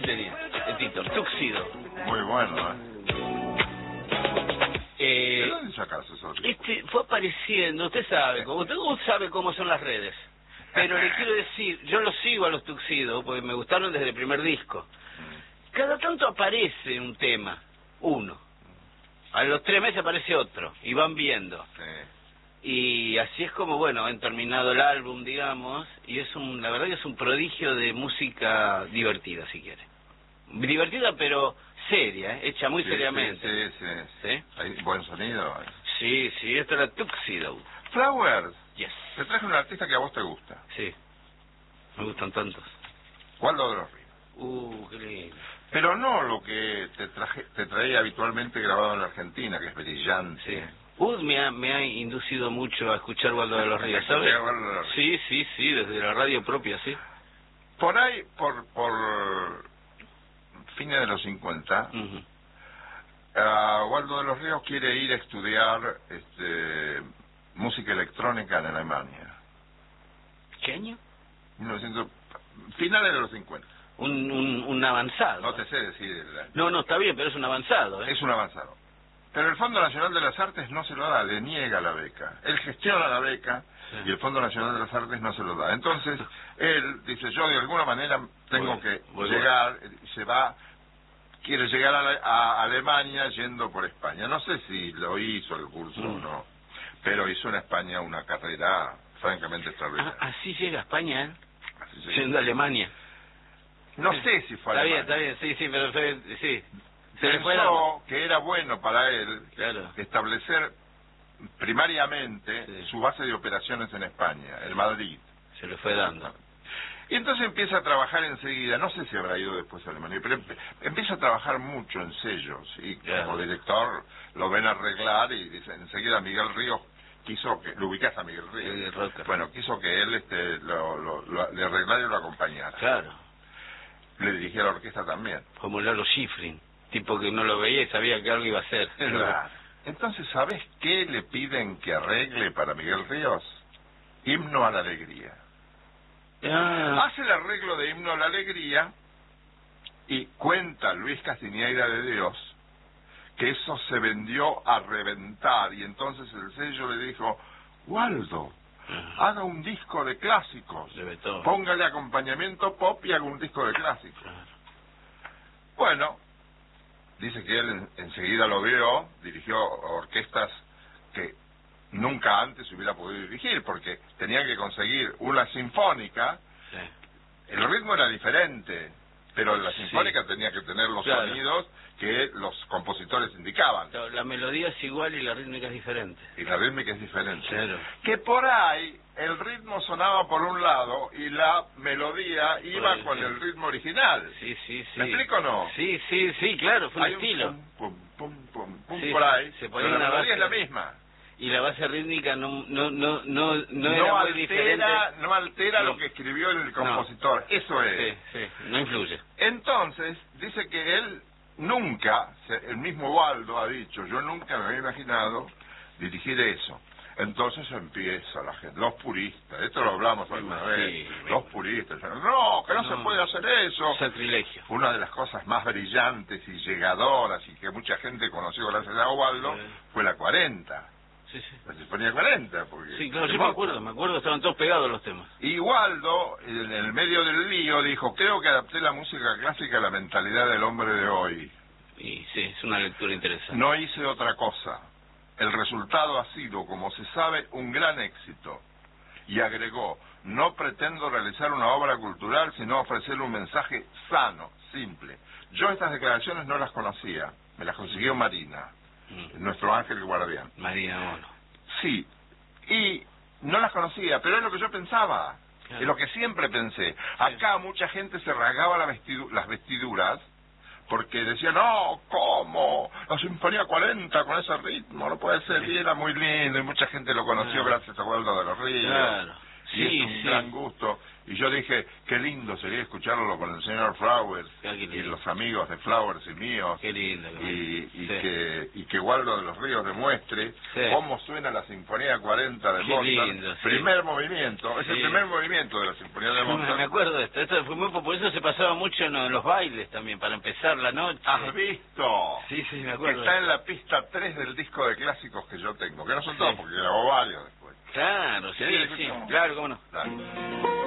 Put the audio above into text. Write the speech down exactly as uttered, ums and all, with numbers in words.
tenía el título, Tuxedo. Muy bueno, ¿eh? Eh, ¿De dónde sacas eso? este fue apareciendo, usted sabe, como usted sabe cómo son las redes. Pero le quiero decir, yo los sigo a los Tuxedo porque me gustaron desde el primer disco. Cada tanto aparece un tema, uno. A los tres meses aparece otro, y van viendo. Sí. Y así es como, bueno, han terminado el álbum, digamos, y es un, la verdad que es un prodigio de música divertida, si quiere. Divertida, pero seria, ¿eh? Hecha muy Sí, seriamente. Sí, sí, sí. ¿Sí? Hay buen sonido. Sí, sí, esta era Tuxedo. Flowers. Yes. Te traje un artista que a vos te gusta. Sí, me gustan tantos. Waldo de los Ríos. Uh, qué lindo. Pero no lo que te traje, te traía habitualmente grabado en la Argentina, que es brillante. Sí. Ud me ha, me ha inducido mucho a escuchar Waldo de los Ríos, ¿sabes? Sí, sí, sí, desde la radio propia, sí. Por ahí, por por fines de los cincuenta, Uh-huh. uh, Waldo de los Ríos quiere ir a estudiar este, música electrónica en Alemania. ¿Qué año? mil novecientos, finales de los cincuenta. Un, un, un avanzado. No te sé decir el año. No, no, está bien, pero es un avanzado, ¿eh? Es un avanzado. Pero el Fondo Nacional de las Artes no se lo da, le niega la beca. Él gestiona la beca, sí, y el Fondo Nacional de las Artes no se lo da. Entonces, él dice, yo de alguna manera tengo muy, que muy llegar, bueno. se va, quiere llegar a, la, a Alemania yendo por España. No sé si lo hizo el curso mm. o no, pero hizo en España una carrera francamente extraordinaria. Ah, ¿así llega a España, eh? Así llega. Yendo a Alemania. No sé si fue a Alemania. Está bien, está bien, sí, sí, pero fue, sí. Se le fue Pensó que era bueno para él, claro, establecer primariamente sí, su base de operaciones en España, en Madrid. Se le fue dando. Y entonces empieza a trabajar enseguida, no sé si habrá ido después a Alemania, pero empieza a trabajar mucho en sellos, y claro, como director lo ven arreglar, y dice, enseguida Miguel Ríos quiso que, lo ubicás a Miguel Ríos, sí, bueno, quiso que él este, lo, lo, lo, le arreglara y lo acompañara. Claro. Le dirigía la orquesta también. Como Lalo Schifrin, tipo que no lo veía y sabía que algo iba a hacer. Claro. Entonces, ¿sabés qué le piden que arregle para Miguel Ríos? Himno a la Alegría. Ah. Hace el arreglo de Himno a la Alegría y cuenta Luis Castiñeira de Dios que eso se vendió a reventar, y entonces el sello le dijo, Waldo, haga un disco de clásicos, póngale acompañamiento pop y haga un disco de clásicos. Bueno, dice que él en, enseguida lo vio, dirigió orquestas que nunca antes hubiera podido dirigir, porque tenían que conseguir una sinfónica, sí, el ritmo era diferente, pero la sinfónica sí tenía que tener los claro sonidos que los compositores indicaban. Claro, la melodía es igual y la rítmica es diferente. Y la rítmica es diferente. Claro. Que por ahí el ritmo sonaba por un lado y la melodía iba por con sí el ritmo original. Sí, sí, sí. ¿Me explico o no? Sí, sí, sí, claro, fue un Hay estilo. Un pum, pum, pum, pum, pum sí, por ahí, se pero la melodía base, es la misma. Y la base rítmica no no no no no, no era muy altera, diferente. No altera no. lo que escribió el compositor, no. Eso es. Sí, sí, no influye. Entonces, dice que él nunca, el mismo Waldo ha dicho, yo nunca me había imaginado dirigir eso. Entonces empieza la gente, los puristas, esto lo hablamos alguna sí, vez, sí, los puristas, no, que no, no se puede hacer eso. Sacrilegio. Una de las cosas más brillantes y llegadoras y que mucha gente conoció gracias a Waldo sí fue la cuarenta. Sí, sí. La Sinfonía cuarenta, porque... Sí, claro, yo me acuerdo, me acuerdo, estaban todos pegados los temas. Y Waldo, en el medio del lío, dijo, creo que adapté la música clásica a la mentalidad del hombre de hoy. Y sí, es una lectura interesante. No hice otra cosa. El resultado ha sido, como se sabe, un gran éxito. Y agregó, no pretendo realizar una obra cultural, sino ofrecer un mensaje sano, simple. Yo estas declaraciones no las conocía, me las consiguió Marina, mm. nuestro ángel guardián. Marina Mono. Sí, y no las conocía, pero es lo que yo pensaba, claro, es lo que siempre pensé. Acá sí mucha gente se rasgaba la vestidu las vestiduras, porque decía, no, ¿cómo? La Sinfonía cuarenta con ese ritmo, no puede ser. Y era muy lindo, y mucha gente lo conoció claro gracias a Waldo de los Ríos. Claro. Y sí, es un sí gran gusto. Y yo dije, qué lindo sería escucharlo con el señor Flowers y los amigos de Flowers y míos. Qué lindo. Y, y, sí. que, y que Waldo de los Ríos demuestre sí. cómo suena la Sinfonía cuarenta de qué Mozart. Lindo, sí. Primer movimiento, es sí. el primer movimiento de la Sinfonía de Mozart. Me acuerdo de esto, esto fue muy por eso se pasaba mucho en, en los bailes también, para empezar la noche. ¿Has visto? Sí, sí, me acuerdo. Que está en la pista tres del disco de clásicos que yo tengo, que no son todos, sí. porque grabó varios después. Claro, sí, sí, claro, cómo no. Dale.